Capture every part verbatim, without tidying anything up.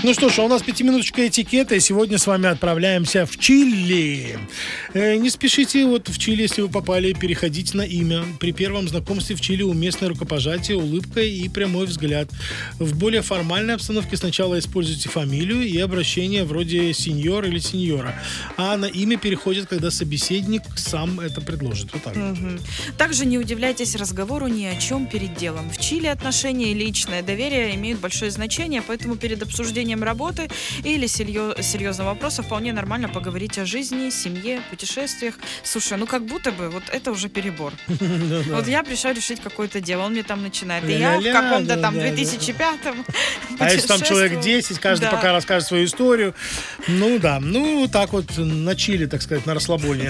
Ну что ж, а у нас пятиминуточка этикета, и сегодня с вами отправляемся в Чили. Э, не спешите вот в Чили, если вы попали, переходить на имя. При первом знакомстве в Чили уместное рукопожатие, улыбка и прямой взгляд. В более формальной обстановке сначала используйте фамилию и обращение вроде сеньор или сеньора, а на имя переходит, когда собеседник сам это предложит. Вот так. Мгм. Также не удивляйтесь разговору ни о чем перед делом. В Чили отношения и личное доверие имеют большое значение, поэтому перед обсуждением работы или серьё- серьезного вопроса вполне нормально поговорить о жизни, семье, путешествиях. Слушай, ну как будто бы вот это уже перебор. Вот я пришла решить какое-то дело, он мне там начинает. И я в Ля-ля-ля, каком-то там да-да-да. две тысячи пятом А если там человек десять, каждый Да. пока расскажет свою историю. Ну да, ну так вот на чили, так сказать, на расслабоне.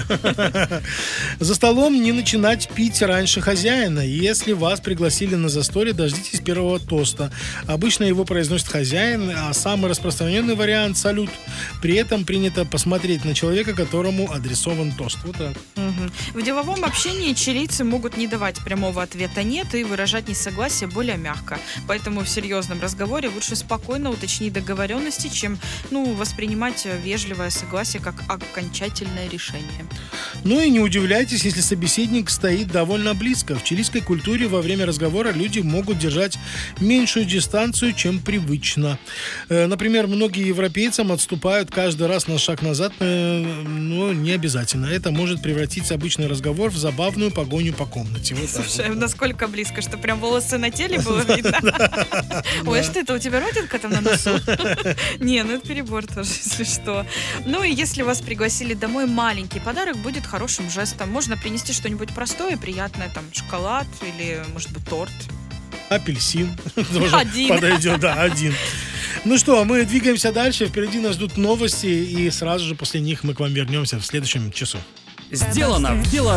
За столом не начинать пить раньше хозяина. Если вас пригласили на застолье, дождитесь первого тоста. Обычно его произносит хозяин, а самый распространенный вариант — салют. При этом принято посмотреть на человека, которому адресован тост. Вот так. Мгм. В деловом общении чилийцы могут не давать прямого ответа «нет» и выражать несогласие более мягко. Поэтому в серьезном разговоре лучше спокойно уточнить договоренности, чем ну, воспринимать вежливое согласие как окончательное решение. Ну и не удивляйтесь, если собеседник стоит довольно близко. В чилийской культуре во время разговора люди могут держать меньшую дистанцию, чем привычно. Э, Например, многие европейцам отступают каждый раз на шаг назад, э, но не обязательно. Это может превратить обычный разговор в забавную погоню по комнате. Вот так Слушай, вот. насколько близко, что прям волосы на теле было видно? Ой, а что это, у тебя родинка там на носу? Не, ну это перебор тоже, если что. Ну и если вас пригласили домой, маленький подарок будет хорошим жестом. Можно принести что-нибудь простое и приятное, там шоколад или, может быть, торт. Апельсин тоже Один. подойдет, да, один. Ну что, мы двигаемся дальше. Впереди нас ждут новости, и сразу же после них мы к вам вернемся в следующем часу. Сделано в Беларуси.